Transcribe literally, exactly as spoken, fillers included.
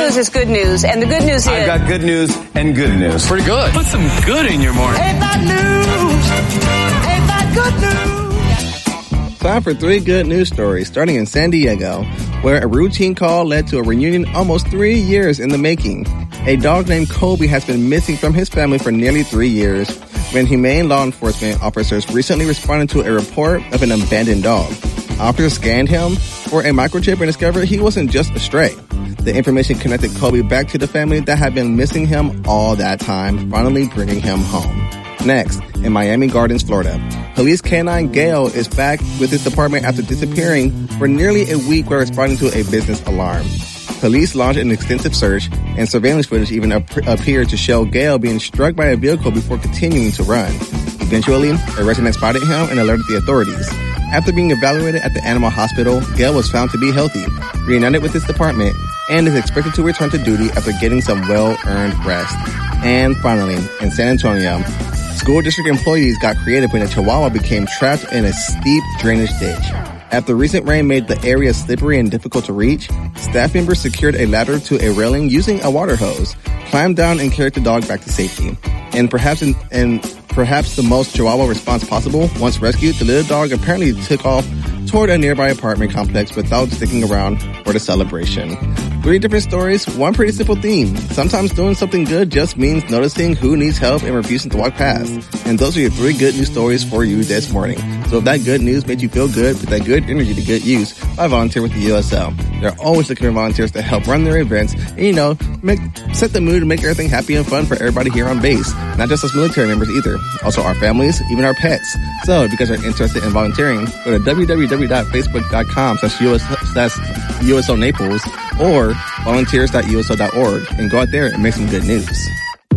news is good news, and the good news is... I've got good news and good news. Pretty good. Put some good in your morning. Ain't that news? Ain't that good news? Time for three good news stories, starting in San Diego, where a routine call led to a reunion almost three years in the making. A dog named Kobe has been missing from his family for nearly three years, when humane law enforcement officers recently responded to a report of an abandoned dog. Officers scanned him for a microchip and discovered he wasn't just a stray. The information connected Kobe back to the family that had been missing him all that time, finally bringing him home. Next, in Miami Gardens, Florida, Police Canine Gale is back with his department after disappearing for nearly a week while responding to a business alarm. Police launched an extensive search, and surveillance footage even ap- appeared to show Gale being struck by a vehicle before continuing to run. Eventually, a resident spotted him and alerted the authorities. After being evaluated at the animal hospital, Gale was found to be healthy, reunited with his department, and is expected to return to duty after getting some well-earned rest. And finally, in San Antonio, school district employees got creative when a chihuahua became trapped in a steep drainage ditch. After recent rain made the area slippery and difficult to reach, staff members secured a ladder to a railing using a water hose, climbed down and carried the dog back to safety. And perhaps in, and perhaps the most chihuahua response possible, once rescued, the little dog apparently took off toward a nearby apartment complex without sticking around for the celebration. Three different stories, one pretty simple theme. Sometimes doing something good just means noticing who needs help and refusing to walk past. And those are your three good news stories for you this morning. So if that good news made you feel good, put that good energy to good use by volunteer with the U S L. They're always looking for volunteers to help run their events and, you know, make set the mood and make everything happy and fun for everybody here on base. Not just us military members either. Also our families, even our pets. So if you guys are interested in volunteering, go to www.facebook.com slash USO Naples or volunteers dot U S O dot org and go out there and make some good news.